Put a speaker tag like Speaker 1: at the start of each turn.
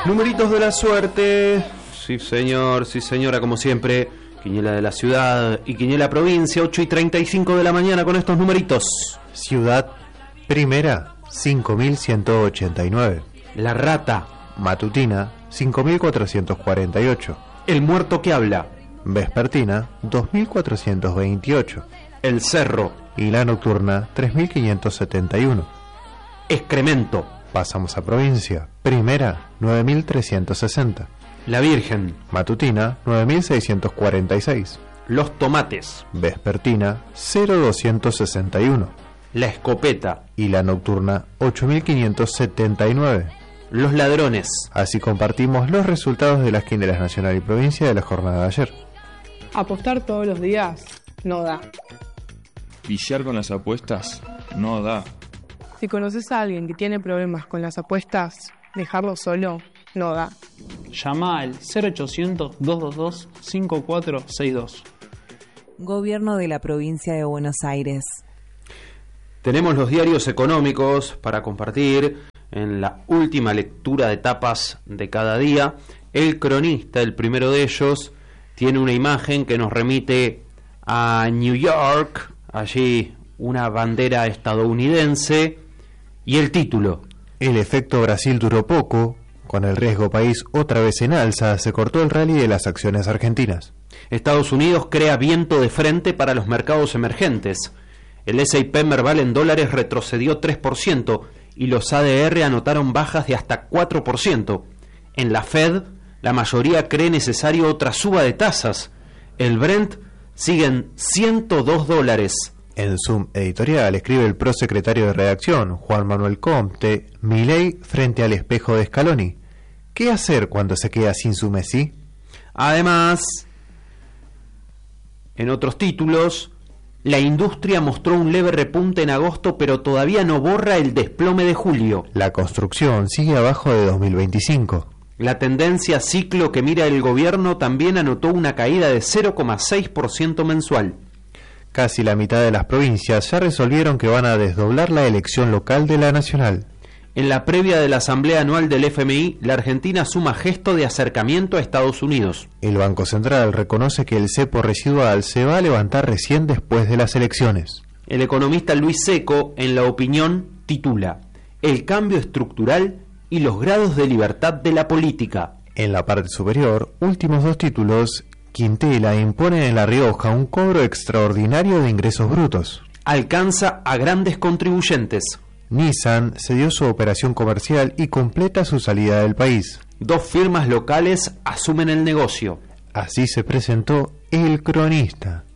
Speaker 1: Numeritos de la suerte. Sí señor, sí señora, como siempre. Quiniela de la ciudad y quiniela provincia, 8:35 de la mañana con estos numeritos.
Speaker 2: Ciudad primera, 5189.
Speaker 1: La rata.
Speaker 2: Matutina, 5448.
Speaker 1: El muerto que habla.
Speaker 2: Vespertina, 2428.
Speaker 1: El cerro.
Speaker 2: Y la nocturna, 3571.
Speaker 1: Excremento.
Speaker 2: Pasamos a provincia. Primera, 9360.
Speaker 1: La Virgen.
Speaker 2: Matutina, 9646.
Speaker 1: Los tomates.
Speaker 2: Vespertina, 0261.
Speaker 1: La escopeta.
Speaker 2: Y la nocturna, 8579.
Speaker 1: Los ladrones.
Speaker 2: Así compartimos los resultados de las quinielas nacional y provincia de la jornada de ayer.
Speaker 3: Apostar todos los días no da.
Speaker 4: Viciar con las apuestas no da.
Speaker 3: Si conoces a alguien que tiene problemas con las apuestas, dejarlo solo no da.
Speaker 5: Llama al 0800-222-5462.
Speaker 6: Gobierno de la provincia de Buenos Aires.
Speaker 1: Tenemos los diarios económicos para compartir en la última lectura de tapas de cada día. El Cronista, el primero de ellos, tiene una imagen que nos remite a New York, allí una bandera estadounidense, y el título:
Speaker 2: El efecto Brasil duró poco, con el riesgo país otra vez en alza, se cortó el rally de las acciones argentinas.
Speaker 1: Estados Unidos crea viento de frente para los mercados emergentes. El S&P Merval en dólares retrocedió 3% y los ADR anotaron bajas de hasta 4%. En la Fed, la mayoría cree necesario otra suba de tasas. El Brent sigue en $102.
Speaker 2: En Zoom Editorial escribe el prosecretario de redacción, Juan Manuel Comte, Milei frente al espejo de Scaloni. ¿Qué hacer cuando se queda sin su Messi?
Speaker 1: Además, en otros títulos, la industria mostró un leve repunte en agosto, pero todavía no borra el desplome de julio.
Speaker 2: La construcción sigue abajo de 2025.
Speaker 1: La tendencia ciclo que mira el gobierno también anotó una caída de 0,6% mensual.
Speaker 2: Casi la mitad de las provincias ya resolvieron que van a desdoblar la elección local de la nacional.
Speaker 1: En la previa de la Asamblea Anual del FMI, la Argentina suma gesto de acercamiento a Estados Unidos.
Speaker 2: El Banco Central reconoce que el cepo residual se va a levantar recién después de las elecciones.
Speaker 1: El economista Luis Seco, en La Opinión, titula: El cambio estructural y los grados de libertad de la política.
Speaker 2: En la parte superior, últimos dos títulos, Quintela impone en La Rioja un cobro extraordinario de ingresos brutos.
Speaker 1: Alcanza a grandes contribuyentes.
Speaker 2: Nissan cedió su operación comercial y completa su salida del país.
Speaker 1: 2 firmas locales asumen el negocio.
Speaker 2: Así se presentó El Cronista.